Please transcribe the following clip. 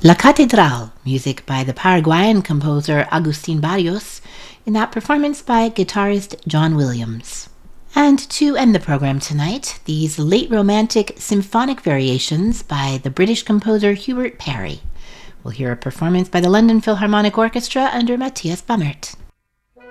La Catedral, music by the Paraguayan composer Agustin Barrios, in that performance by guitarist John Williams. And to end the program tonight, these late romantic symphonic variations by the British composer Hubert Parry. We'll hear a performance by the London Philharmonic Orchestra under Matthias Bammert.